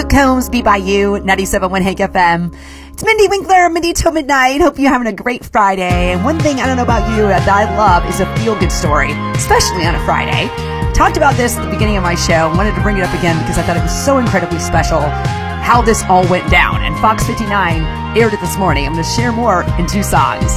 Luke Combs, Be By You, 97.1 Hank FM. It's Mindy Winkler, Mindy Till Midnight. Hope you're having a great Friday. And one thing I don't know about you that I love is a feel-good story, especially on a Friday. Talked about this at the beginning of my show. Wanted to bring it up again because I thought it was so incredibly special how this all went down. And Fox 59 aired it this morning. I'm going to share more in two songs.